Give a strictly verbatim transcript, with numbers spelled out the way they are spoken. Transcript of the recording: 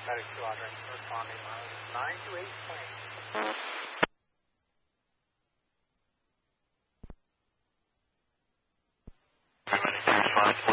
Medic Squadron, responding miles nine to eight plane. Medic response.